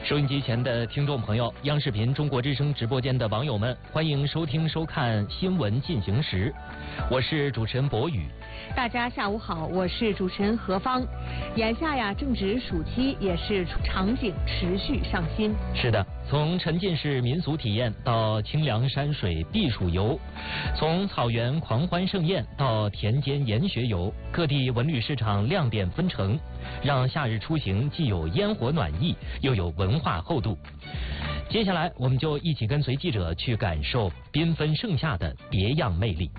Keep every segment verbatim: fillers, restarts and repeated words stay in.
收音机前的听众朋友，央视频中国之声直播间的网友们，欢迎收听收看新闻进行时，我是主持人博宇。 大家下午好，我是主持人何芳。眼下呀，正值暑期，也是场景持续上新。 是的，从沉浸式民俗体验到清凉山水避暑游，从草原狂欢盛宴到田间研学游，各地文旅市场亮点纷呈，让夏日出行既有烟火暖意，又有文化厚度。接下来，我们就一起跟随记者去感受缤纷盛夏的别样魅力。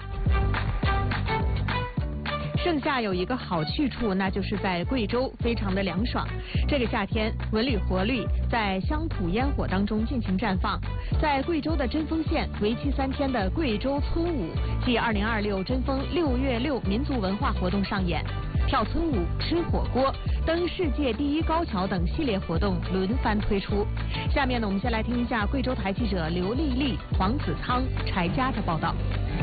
盛夏有一个好去处，那就是在贵州，非常的凉爽。这个夏天，文旅活力在乡土烟火当中尽情绽放。在贵州的贞丰县，为期三天的贵州村舞暨二零二六贞丰六月六民族文化活动上演，跳村舞、吃火锅、登世界第一高桥等系列活动轮番推出。下面呢，我们先来听一下贵州台记者刘丽丽、黄子仓、柴佳的报道。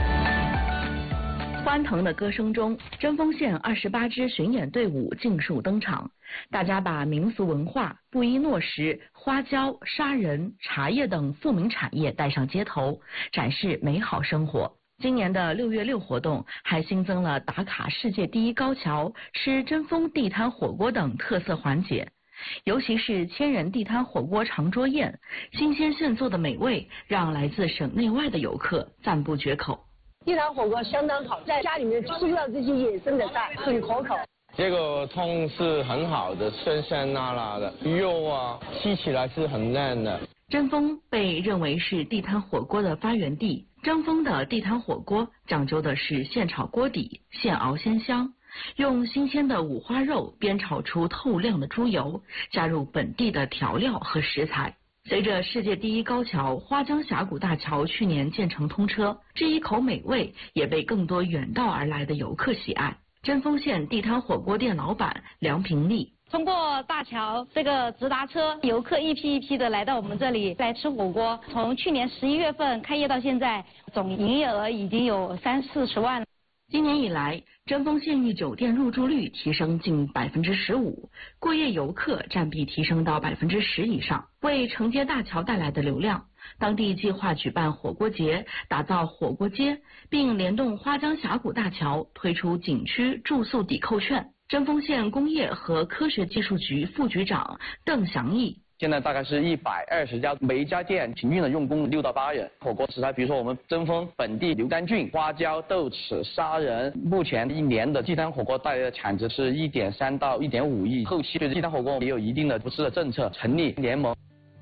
欢腾的歌声中，贞丰县二十八支巡演队伍尽数登场。大家把民俗文化、布依诺什、花椒、砂仁、茶叶等富民产业带上街头，展示美好生活。今年的六月六活动还新增了打卡世界第一高桥、吃贞丰地摊火锅等特色环节。尤其是千人地摊火锅长桌宴，新鲜现做的美味让来自省内外的游客赞不绝口。 地摊火锅相当好，在家里面吃不到这些野生的菜，很可口。 这个汤是很好的，酸酸辣辣的，肉啊吃起来是很嫩的。 贞丰被认为是地摊火锅的发源地，贞丰的地摊火锅讲究的是现炒锅底，现熬鲜香，用新鲜的五花肉煸炒出透亮的猪油，加入本地的调料和食材。随着世界第一高桥花江峡谷大桥去年建成通车，这一口美味也被更多远道而来的游客喜爱。贞丰县地摊火锅店老板梁平丽， 通过大桥这个直达车，游客一批一批的来到我们这里来吃火锅。从去年十一月份开业到现在，总营业额已经有三四十万了。 今年以来，贞丰县域酒店入住率提升近百分之十五，过夜游客占比提升到百分之十以上。为承接大桥带来的流量，当地计划举办火锅节，打造火锅街，并联动花江峡谷大桥推出景区住宿抵扣券。贞丰县工业和科学技术局副局长邓祥义。 现在大概是一百二十家，每一家店平均的用工六到八人。火锅食材，比如说我们贞丰本地牛肝菌、花椒、豆豉、砂仁，目前一年的地摊火锅带来的产值是一点三到一点五亿。后期对地摊火锅也有一定的扶持的政策，成立联盟。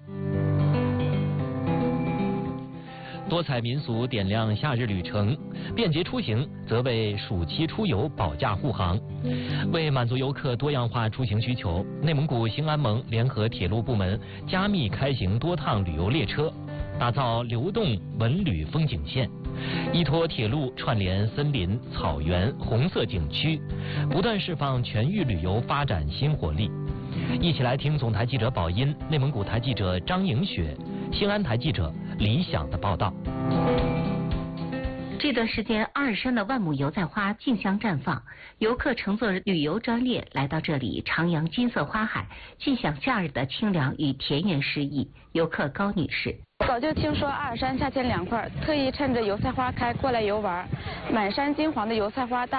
多彩民俗点亮夏日旅程，便捷出行则为暑期出游保驾护航。为满足游客多样化出行需求，内蒙古兴安盟联合铁路部门加密开行多趟旅游列车，打造流动文旅风景线，依托铁路串联森林、草原、红色景区，不断释放全域旅游发展新活力。一起来听总台记者宝音、内蒙古台记者张颖雪、兴安台记者李想的报道。 这段时间，阿尔山的万亩油菜花竞相绽放，游客乘坐旅游专列来到这里徜徉金色花海，尽享夏日的清凉与田园诗意。游客高女士： 早就听说阿尔山夏天凉快，特意趁着油菜花开过来游玩。满山金黄的油菜花大